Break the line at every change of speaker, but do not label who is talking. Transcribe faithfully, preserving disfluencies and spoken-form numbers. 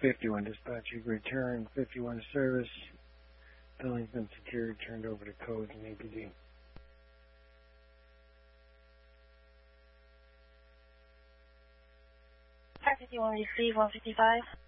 fifty-one, dispatch. You've returned fifty-one service. Building's been secured, turned over to codes and A P D.
five fifty-one, receive one fifty-five.